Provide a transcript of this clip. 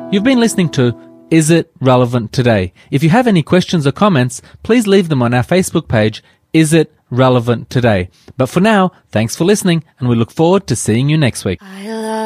You've been listening to Is It Relevant Today? If you have any questions or comments, please leave them on our Facebook page, Is It Relevant Today? But for now, thanks for listening, and we look forward to seeing you next week. I love